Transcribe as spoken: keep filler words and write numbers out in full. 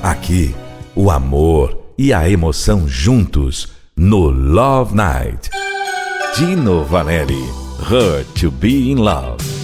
Aqui, o amor e a emoção juntos no Love Night. Dino Vanelli, Hurt to Be in Love.